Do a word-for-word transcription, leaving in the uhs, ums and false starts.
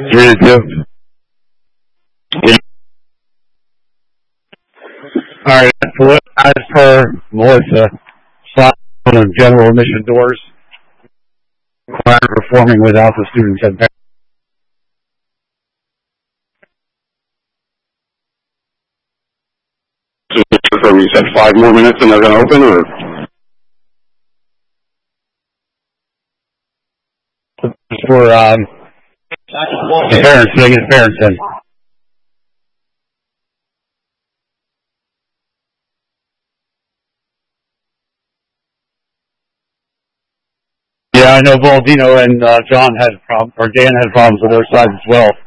Three to two. All right. As per Melissa, slot on general admission doors require performing without the students and parents. So we said five more minutes and they're going to open, or? For um, the parents, they get parents in. Yeah, I know Baldino and uh, John had problems, or Dan had problems with their side as well.